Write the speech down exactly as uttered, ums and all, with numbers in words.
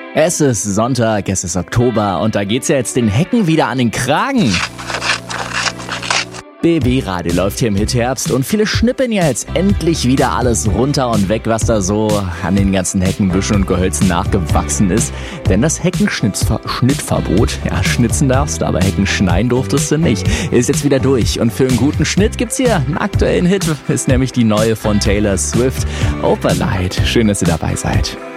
Es ist Sonntag, es ist Oktober und da geht's ja jetzt den Hecken wieder an den Kragen. B W-Radio läuft hier im Hitherbst und viele schnippen ja jetzt endlich wieder alles runter und weg, was da so an den ganzen Hecken, Büschen und Gehölzen nachgewachsen ist. Denn das Heckenschnittverbot, ja, schnitzen darfst du, aber Hecken schneiden durftest du nicht, ist jetzt wieder durch. Und für einen guten Schnitt gibt's hier einen aktuellen Hit, ist nämlich die neue von Taylor Swift, Opalite. Schön, dass ihr dabei seid.